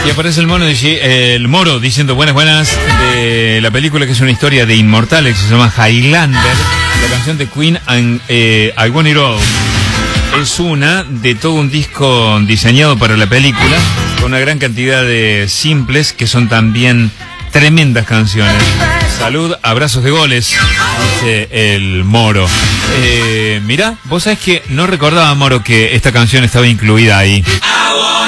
Y aparece el Moro diciendo buenas, de la película que es una historia de inmortales que se llama Highlander, la canción de Queen, I Want It All. Es una de todo un disco diseñado para la película, con una gran cantidad de simples que son también tremendas canciones. Salud, abrazos de goles, dice el Moro. Mirá, vos sabés que no recordaba, Moro, que esta canción estaba incluida ahí.